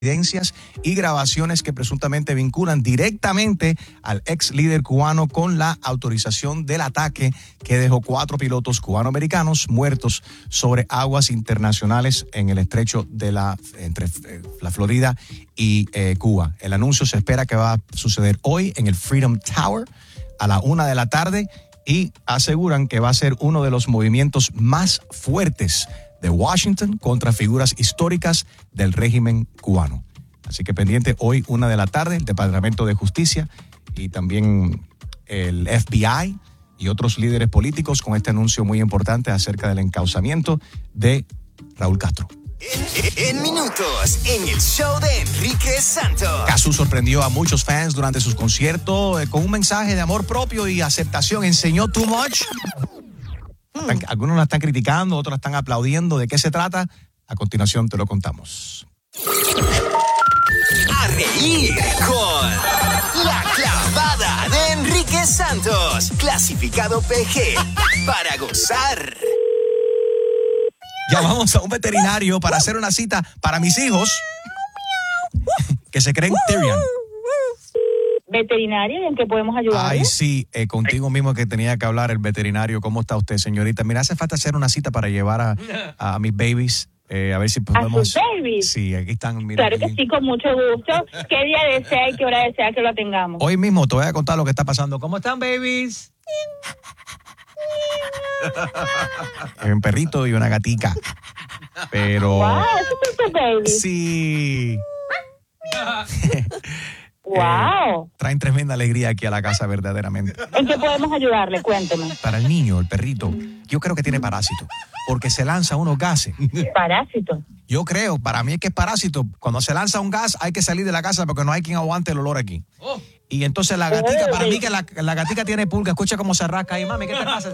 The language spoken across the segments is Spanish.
evidencias y grabaciones que presuntamente vinculan directamente al ex líder cubano con la autorización del ataque que dejó 4 pilotos cubanoamericanos muertos sobre aguas internacionales en el estrecho de entre la Florida y Cuba. El anuncio se espera que va a suceder hoy en el Freedom Tower a la 1 p.m. y aseguran que va a ser uno de los movimientos más fuertes de Washington contra figuras históricas del régimen cubano. Así que pendiente hoy 1 p.m, el Departamento de Justicia y también el FBI y otros líderes políticos con este anuncio muy importante acerca del encauzamiento de Raúl Castro. En minutos, en el show de Enrique Santos. Cazzu sorprendió a muchos fans durante sus conciertos con un mensaje de amor propio y aceptación. ¿Enseñó too much? Algunos la están criticando, otros la están aplaudiendo. ¿De qué se trata? A continuación te lo contamos. A reír con La Clavada de Enrique Santos. Clasificado PG para gozar. Llamamos a un veterinario para hacer una cita para mis hijos que se creen Tyrion. ¿Veterinario? ¿En qué podemos ayudarle? Ay, sí, contigo mismo que tenía que hablar el veterinario. ¿Cómo está usted, señorita? Mira, hace falta hacer una cita para llevar a mis babies. A ver si podemos... ¿A sus babies? Sí, aquí están. Mira, claro que sí, con mucho gusto. ¿Qué día desea y qué hora desea que lo atengamos? Hoy mismo te voy a contar lo que está pasando. ¿Cómo están, babies? Un perrito y una gatica. Pero... ¡Wow! ¿Esos son tus babies? Sí. ¡Wow! Traen tremenda alegría aquí a la casa, verdaderamente. ¿En qué podemos ayudarle? Cuénteme. Para el niño, el perrito, yo creo que tiene parásito, porque se lanza unos gases. ¿Parásito? Yo creo, para mí es que es parásito. Cuando se lanza un gas, hay que salir de la casa porque no hay quien aguante el olor aquí. Y entonces la gatica, para mí que la gatica tiene pulga, escucha cómo se rasca ahí. Mami, ¿qué te pasa?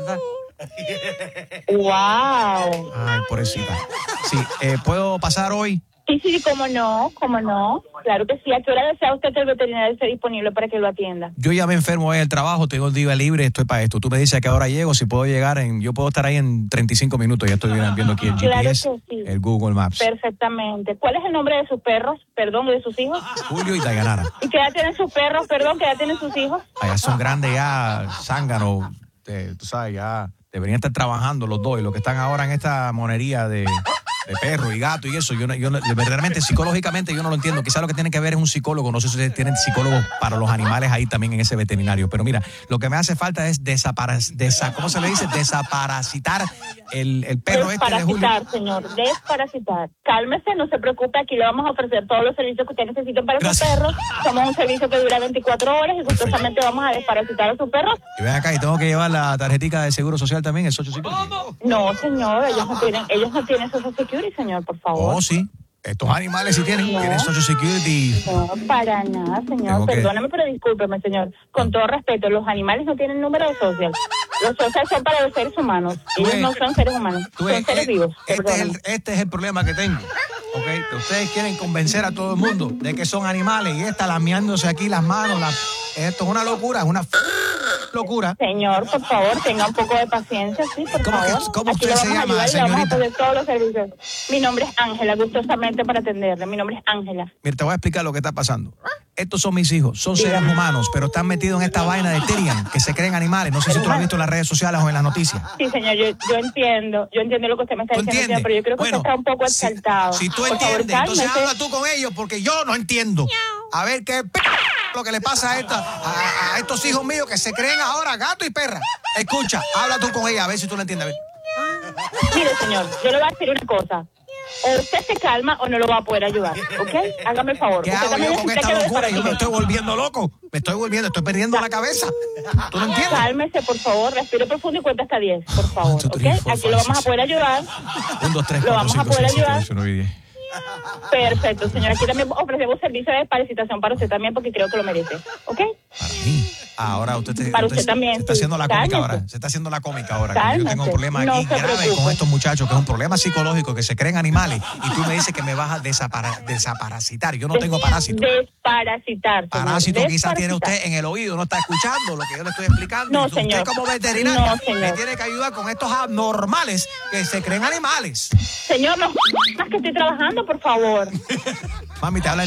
¡Wow! Ay, pobrecita. Sí, ¿puedo pasar hoy? Sí, cómo no. Claro que sí. ¿A qué hora desea usted que el veterinario esté disponible para que lo atienda? Yo ya me enfermo hoy del trabajo, tengo el día libre, estoy para esto. Tú me dices a qué hora llego, si puedo llegar yo puedo estar ahí en 35 minutos, ya estoy viendo aquí el GPS, claro que sí. El Google Maps. Perfectamente. ¿Cuál es el nombre de sus perros? Perdón, de sus hijos. Julio y Dayanara. ¿Y qué edad tienen sus perros? Perdón, ¿qué edad tienen sus hijos? Allá son grandes ya, zánganos, tú sabes, ya deberían estar trabajando los dos, y los que están ahora en esta monería de perro y gato y eso, yo verdaderamente, psicológicamente yo no lo entiendo. Quizás lo que tiene que ver es un psicólogo. No sé si ustedes tienen psicólogos para los animales ahí también en ese veterinario. Pero mira, lo que me hace falta es ¿cómo se le dice? Desaparasitar el perro este de Julio. Desparasitar, señor, desparasitar. Cálmese, no se preocupe, aquí le vamos a ofrecer todos los servicios que usted necesite para sus perros. Somos un servicio que dura 24 horas y gustosamente vamos a desparasitar a sus perros. Y ven acá, y tengo que llevar la tarjetita de seguro social también, el Social Security. No, señor, ellos no tienen Social Security, señor, por favor. Oh, sí. Estos animales sí tienen Social Security. No, para nada, señor. Perdóname, pero discúlpeme, señor. Con todo respeto, los animales no tienen número de social. Los social son para los seres humanos. Ellos no son seres humanos, son seres vivos. Este es el problema que tengo. Okay. Ustedes quieren convencer a todo el mundo de que son animales y está lameándose aquí las manos. Esto es una locura, es una locura. Señor, por favor, tenga un poco de paciencia, sí, por favor. ¿Cómo usted se llama, señorita? Vamos a hacer todos los servicios. Mi nombre es Ángela, gustosamente para atenderle. Mi nombre es Ángela. Mira, te voy a explicar lo que está pasando. Estos son mis hijos, son seres humanos, pero están metidos en esta vaina de Tyrion, que se creen animales. No sé si tú lo has visto en las redes sociales o en las noticias. Sí, señor, yo entiendo lo que usted me está diciendo, señor, pero yo creo que usted está un poco exaltado. Si tú entiendes, entonces habla tú con ellos, porque yo no entiendo. A ver qué lo que le pasa a estos hijos míos que se creen ahora gato y perra. Escucha, habla tú con ella, a ver si tú lo entiendes. Mire, señor, yo le voy a decir una cosa. O usted se calma o no lo va a poder ayudar, ¿ok? Hágame el favor. ¿Qué hago yo con esta locura? Yo me estoy volviendo loco. Estoy perdiendo la cabeza. ¿Tú no entiendes? Cálmese, por favor. Respire profundo y cuenta hasta 10, por favor, ¿ok? Aquí lo vamos a poder ayudar. 1, 2, 3, 4, 5, 6, 7, 8, 9, 10. Lo vamos a poder ayudar. Perfecto, señora. Aquí también ofrecemos servicio de desparasitación para usted también, porque creo que lo merece, ¿ok? Para mí. Ahora usted también, se está haciendo la cómica ahora. Se está haciendo la cómica ahora. Yo tengo un problema aquí grave con estos muchachos, que es un problema psicológico, que se creen animales, y tú me dices que me vas a desaparasitar. Yo no tengo parásito. Desparasitar. Parásito quizás tiene usted en el oído, no está escuchando lo que yo le estoy explicando. No, usted señor. como veterinaria me tiene que ayudar con estos anormales que se creen animales. Señor, no más que estoy trabajando, por favor. Mami, te habla